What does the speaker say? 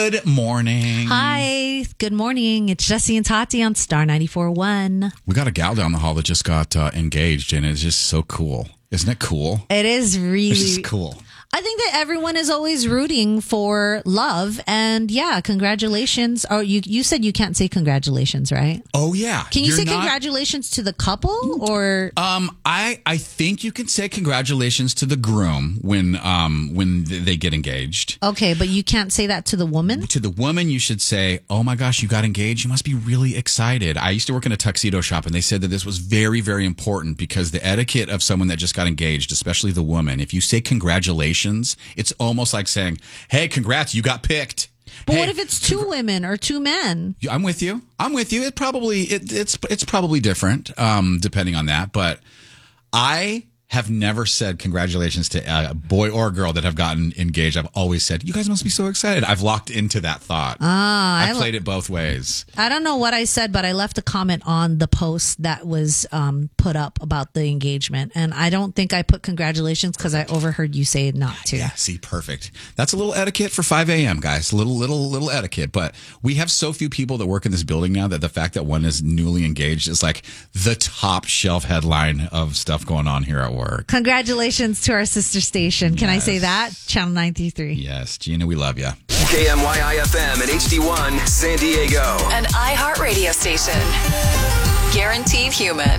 Good morning. Hi, good morning. It's Jesse and Tati on Star 94.1. We got a gal down the hall that just got engaged, and it's just so cool. Isn't it cool? It is really It's just cool. I think that everyone is always rooting for love, and yeah, congratulations. Oh, you said you can't say congratulations, right? Oh yeah. Can you say congratulations to the couple or? I think you can say congratulations to the groom when they get engaged. Okay, but you can't say that to the woman? To the woman, you should say, "Oh my gosh, you got engaged. You must be really excited." I used to work in a tuxedo shop, and they said that this was very, very important because the etiquette of someone that just got engaged, especially the woman, if you say congratulations, it's almost like saying, "Hey, congrats, you got picked." But what if it's two women or two men? I'm with you. It's probably different depending on that. But I have never said congratulations to a boy or a girl that have gotten engaged. I've always said, "You guys must be so excited." I've locked into that thought. I played it both ways. I don't know what I said, but I left a comment on the post that was put up about the engagement. And I don't think I put congratulations because I overheard you say not to. Yeah, see, perfect. That's a little etiquette for 5 a.m., guys. Little etiquette. But we have so few people that work in this building now that the fact that one is newly engaged is like the top shelf headline of stuff going on here at work. Congratulations to our sister station. Can I say that? Channel 93. Yes, Gina, we love you. KMYI-FM and HD1 San Diego. An iHeart radio station. Guaranteed human.